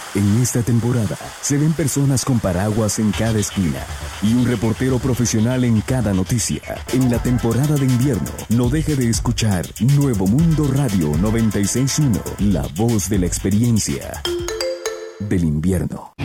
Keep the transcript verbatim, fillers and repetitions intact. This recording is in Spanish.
En esta temporada se ven personas con paraguas en cada esquina y un reportero profesional en cada noticia. En la temporada de invierno, no deje de escuchar Nuevo Mundo Radio noventa y seis punto uno, la voz de la experiencia del invierno.